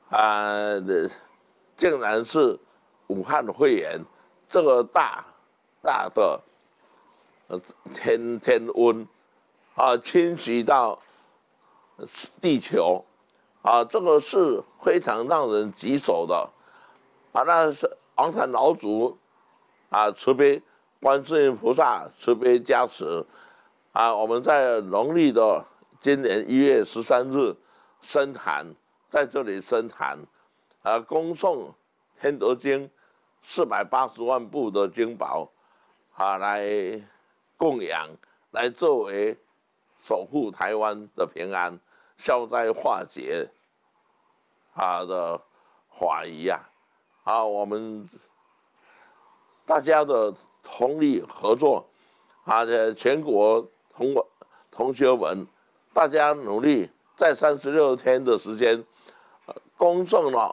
竟然是武汉肺炎这个大的天温侵袭到地球这个是非常让人棘手的那是王禅老祖慈悲，观世音菩萨慈悲加持我们在农历的今年1月13日升坛，在这里升坛恭送《天德经》480万部的经宝来供养，来作为守护台湾的平安、消灾化解的法仪我们大家的通力合作全国同学们，大家努力，在36天的时间，恭送了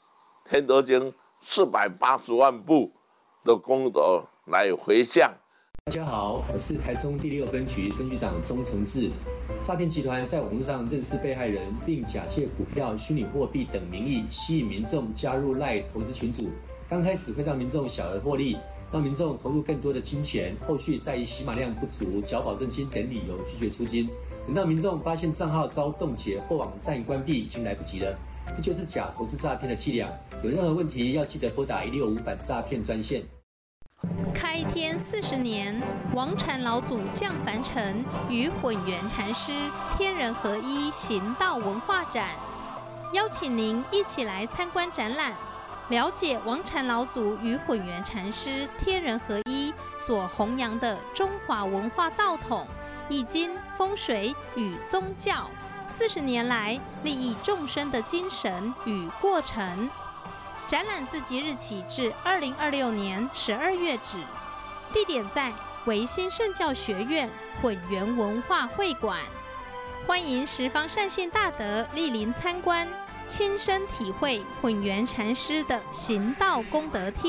《天德经》480万部的功德来回向。 大家好，我是台中第6分局分局长钟承志。诈骗集团在网络上认识被害人，并假借股票、虚拟货币等名义吸引民众加入赖投资群组。刚开始会让民众小额获利，让民众投入更多的金钱，后续再以洗码量不足、缴保证金等理由拒绝出金。等到民众发现账号遭冻结或网站关闭，已经来不及了。这就是假投资诈骗的伎俩。有任何问题要记得拨打165反诈骗专线。 开天40年，王禅老祖降凡尘，与混元禅师天人合一行道文化展，邀请您一起来参观展览，了解王禅老祖与混元禅师天人合一所弘扬的中华文化道统、易经、风水与宗教40年来利益众生的精神与过程。展览自即日起至2026年12月止，地点在维新圣教学院混元文化会馆，欢迎十方善信大德莅临参观，亲身体会混元禅师的行道功德天。